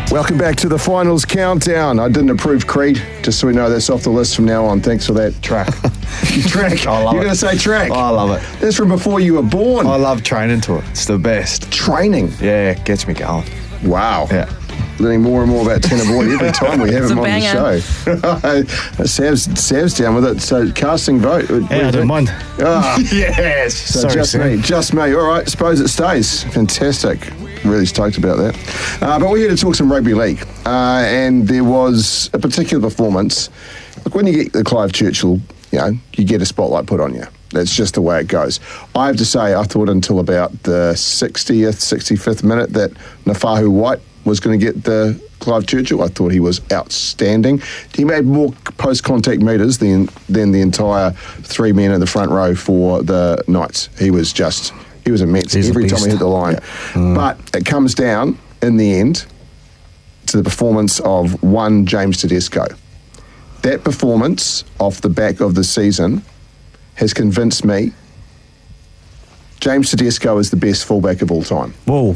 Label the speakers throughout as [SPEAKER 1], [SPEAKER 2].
[SPEAKER 1] Welcome back to the finals countdown. I didn't approve Creed, just so we know that's off the list from now on. Thanks for that.
[SPEAKER 2] Track.
[SPEAKER 1] Track.
[SPEAKER 2] I love
[SPEAKER 1] You're
[SPEAKER 2] it.
[SPEAKER 1] going to say track?
[SPEAKER 2] Oh, I love it.
[SPEAKER 1] That's from before you were born.
[SPEAKER 2] I love training to it. It's the best.
[SPEAKER 1] Training.
[SPEAKER 2] Yeah, it gets me going.
[SPEAKER 1] Wow.
[SPEAKER 2] Yeah.
[SPEAKER 1] Learning more and more about Tenor Boy every time we have him on
[SPEAKER 3] banger.
[SPEAKER 1] the show. Sav's down with it. So casting vote.
[SPEAKER 4] Yeah, I don't mind.
[SPEAKER 1] Ah,
[SPEAKER 2] Yes.
[SPEAKER 1] so
[SPEAKER 4] Sorry,
[SPEAKER 1] just
[SPEAKER 4] Sam.
[SPEAKER 1] me. Just me. All right. Suppose it stays. Fantastic. Really stoked about that. But we're here to talk some rugby league. And there was a particular performance. Look, when you get the Clive Churchill, you get a spotlight put on you. That's just the way it goes. I have to say, I thought until about the 60th, 65th minute that Nafahu White was going to get the Clive Churchill. I thought he was outstanding. He made more post-contact meters than the entire three men in the front row for the Knights. He was immense
[SPEAKER 4] He's a
[SPEAKER 1] every time
[SPEAKER 4] beast.
[SPEAKER 1] he hit the line.
[SPEAKER 4] Yeah.
[SPEAKER 1] But it comes down, in the end, to the performance of one James Tedesco. That performance off the back of the season has convinced me James Tedesco is the best fullback of all time.
[SPEAKER 4] Whoa.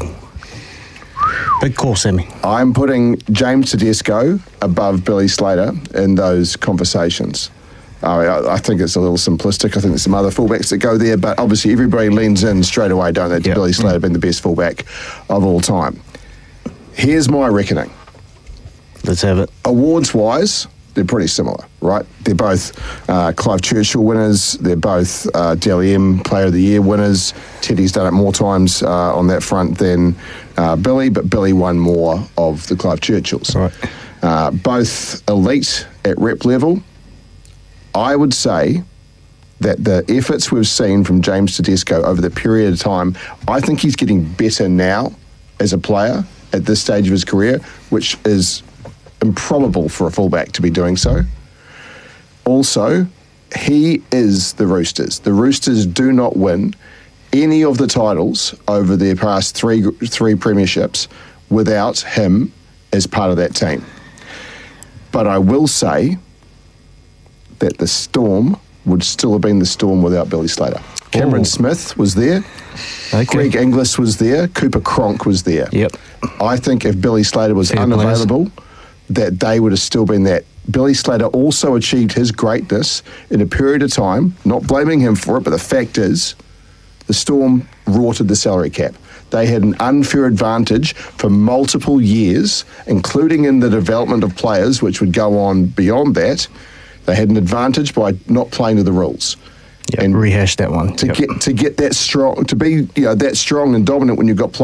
[SPEAKER 4] Big call, Sammy.
[SPEAKER 1] I'm putting James Tedesco above Billy Slater in those conversations. I think it's a little simplistic. I think there's some other fullbacks that go there, but obviously everybody leans in straight away, don't they, to
[SPEAKER 4] Yep.
[SPEAKER 1] Billy Slater being the best fullback of all time. Here's my reckoning.
[SPEAKER 4] Let's have it.
[SPEAKER 1] Awards-wise, they're pretty similar, right? They're both Clive Churchill winners. They're both Dally M Player of the Year winners. Teddy's done it more times on that front than Billy, but Billy won more of the Clive Churchills.
[SPEAKER 4] Right.
[SPEAKER 1] Both elite at rep level. I would say that the efforts we've seen from James Tedesco over the period of time, I think he's getting better now as a player at this stage of his career, which is improbable for a fullback to be doing so. Also, he is the Roosters. The Roosters do not win any of the titles over their past three premierships without him as part of that team. But I will say that the Storm would still have been the Storm without Billy Slater. Cameron
[SPEAKER 4] Oh.
[SPEAKER 1] Smith was there.
[SPEAKER 4] Okay.
[SPEAKER 1] Greg Inglis was there. Cooper Cronk was there.
[SPEAKER 4] Yep.
[SPEAKER 1] I think if Billy Slater was
[SPEAKER 4] Fair
[SPEAKER 1] unavailable, that they would have still been that. Billy Slater also achieved his greatness in a period of time, not blaming him for it, but the fact is, the Storm rorted the salary cap. They had an unfair advantage for multiple years, including in the development of players, which would go on beyond that. They had an advantage by not playing to the rules.
[SPEAKER 4] Yep. Rehash that one.
[SPEAKER 1] To get that strong, to be that strong and dominant when you've got